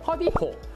ข้อที่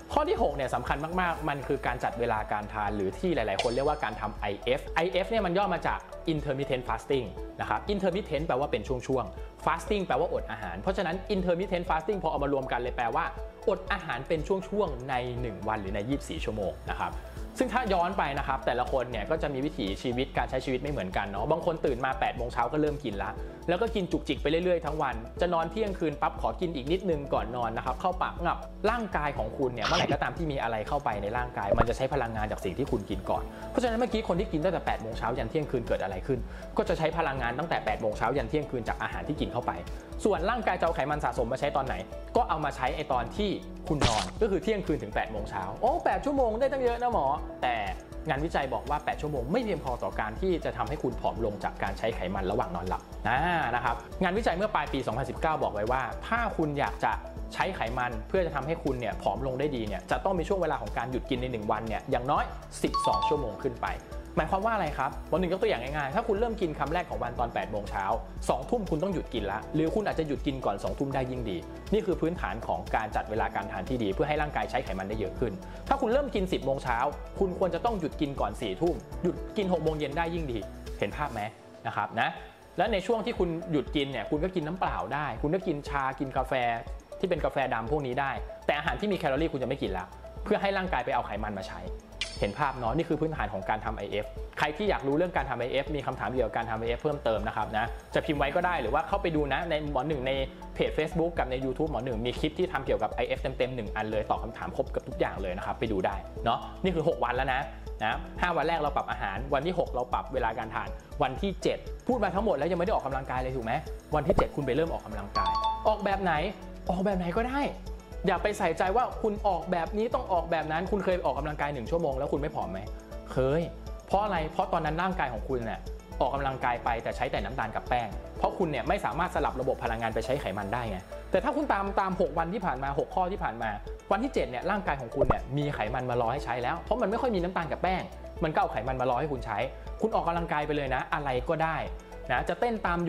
6เนี่ยสำคัญมากๆมันคือการจัดเวลาการทานหรือที่หลายๆคนเรียกว่าการทำ IF เนี่ยมันย่อมาจาก intermittent fasting นะครับ intermittent แปลว่าเป็นช่วงๆ fasting แปลว่าอดอาหารเพราะฉะนั้น intermittent fasting พอเอามารวมกันเลยแปลว่าอดอาหารเป็นช่วงๆใน1วันหรือใน24ชั่วโมงนะครับซึ่งถ้าย้อนไปนะครับแต่ละคนเนี่ยก็จะมีวิถีชีวิตการใช้ชีวิตไม่เหมือนกันเนาะบางคนตื่นมา8โมงเช้าก็เริ่มกินแล้วก็กินจุกจิกไปเรื่อยๆทั้งวันจะนอนเที่ยงคืนปั๊บขอกินอีกนิดนึงก่อนนอนนะครับเข้าปากงับร่างกายของคุณเนี่ยเมื่อไหร่ก็ตามที่มีอะไรเข้าไปในร่างกายมันจะใช้พลังงานจากสิ่งที่คุณกินก่อนเพราะฉะนั้นเมื่อกี้คนที่กินตั้งแต่8โมงเช้ายันเที่ยงคืนเกิดอะไรขึ้นก็จะใช้พลังงานตั้งแต่8โมงเช้ายันเที่ยงคืนจากอาหารที่กินเข้าไปส่วนร่างกายจะเอาไขมันสะสมมาใช้ตอนไหนก็เอามาใช้ไอตอนที่คุณนอนก็คือเที่ยงคืนถึง8โมงเช้าโอ้8ชั่วโมงได้ตั้งเยอะนะหมอแต่งานวิจัยบอกว่า8ชั่วโมงไม่เพียงพอต่อการที่จะทำให้คุณผอมลงจากการใช้ไขมันระหว่างนอนหลับนะครับงานวิจัยเมื่อปลายปี 2019 บอกไว้ว่าถ้าคุณอยากจะใช้ไขมันเพื่อจะทำให้คุณเนี่ยผอมลงได้ดีเนี่ยจะต้องมีช่วงเวลาของการหยุดกินใน1วันเนี่ยอย่างน้อย12ชั่วโมงขึ้นไปหมายความว่าอะไรครับวันหนึ่งยกตัวอย่างง่ายๆถ้าคุณเริ่มกินคำแรกของวันตอน8โมงเช้า2ทุ่มคุณต้องหยุดกินละหรือคุณอาจจะหยุดกินก่อน2ทุ่มได้ยิ่งดีนี่คือพื้นฐานของการจัดเวลาการทานที่ดีเพื่อให้ร่างกายใช้ไขมันได้เยอะขึ้นถ้าคุณเริ่มกิน10โมงเช้าคุณควรจะต้องหยุดกินก่อน4ทุ่มหยุดกิน6โมงเย็นได้ยิ่งดีเห็นภาพไหมนะครับนะและในช่วงที่คุณหยุดกินเนี่ยคุณก็กินน้ำเปล่าได้คุณก็กินชากินกาแฟที่เป็นกาแฟดำพวกนี้ได้แต่อาหารที่มีแคลอรี่คุณจะไม่กินละเพื่อให้ร่างกายไปเอาไขมันมาใช้เห็นภาพเนาะนี่คือพื้นฐานของการทำ IF ใครที่อยากรู้เรื่องการทำ IF มีคำถามเกี่ยวกับการทำ IF เพิ่มเติมนะครับนะจะพิมพ์ไว้ก็ได้หรือว่าเข้าไปดูนะในหมอหนึ่งในเพจ Facebook กับใน YouTube หมอหนึ่งมีคลิปที่ทำเกี่ยวกับ IF เต็มๆ1อันเลยตอบคำถามครบกับทุกอย่างเลยนะครับไปดูได้เนาะนี่คือ6วันแล้วนะ5วันแรกเราปรับอาหารวันที่6เราปรับเวลาการทานวันที่7พูดมาทั้งหมดแล้วยังไม่ได้ออกกำลังกายเลยถูกไหมวันที่7คุณไปเริ่มออกกำลังกายออกแบบไหนก็ได้อย่าไปใส่ใจว่าคุณออกแบบนี้ต้องออกแบบนั้นคุณเคยออกกำลังกาย1ชั่วโมงแล้วคุณไม่ผอมไหมเคยเพราะอะไรเพราะตอนนั้นร่างกายของคุณเนี่ยออกกำลังกายไปแต่ใช้แต่น้ำตาลกับแป้งเพราะคุณเนี่ยไม่สามารถสลับระบบพลังงานไปใช้ไขมันได้ไงแต่ถ้าคุณตาม6วันที่ผ่านมา6ข้อที่ผ่านมาวันที่7เนี่ยร่างกายของคุณเนี่ยมีไขมันมารอให้ใช้แล้วเพราะมันไม่ค่อยมีน้ำตาลกับแป้งมันก็เอาไขมันมารอให้คุณใช้คุณออกกำลังกายไปเลยนะอะไรก็ได้นะจะเต้นตาม